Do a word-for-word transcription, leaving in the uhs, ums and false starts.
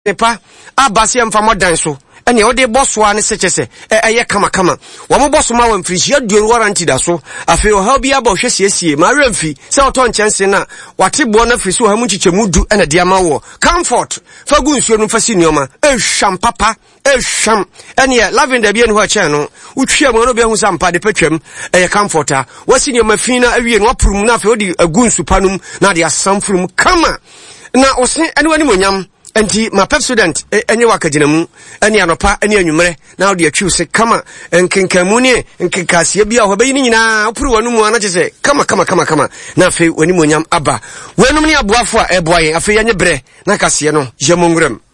nepa abase amfa modan so ene wo de bosso ane sechese eye kama kama wo mo bosso ma wan frishia duoru warranty da so afi o ha bia ba hwesiesie ma remfi se oto nchense na wate bo na frisi o ha mu chichemu du ene de ama wo comfort fa gu nsuo no fasi nioma e hwam papa e hwam ene lavender bia ne ho ache no utwia mo no bia hu sampa de patwam eye comforta wasi nioma fina awie no aprum na afi odi agu nsu panum na de asamfrum kama na osin ene wani monyam enti ma Pepsodent enye wakagina mu ene anopa ene anwumre na odi atwi se kama enkenkamu ne enkenkasie bia ho bayi ni nyina opuru wanu mu anache se kama kama kama kama na afi wani monyam aba wenum ne aboafo a eboaye afi yenye bre na kase no jemongram